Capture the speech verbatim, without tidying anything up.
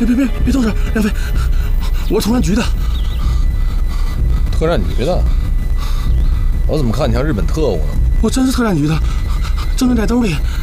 别别别别动手，梁飞，我是通讯局的。 特战局的？我怎么看你像日本特务呢？ 我真是特战局的，证件在兜里。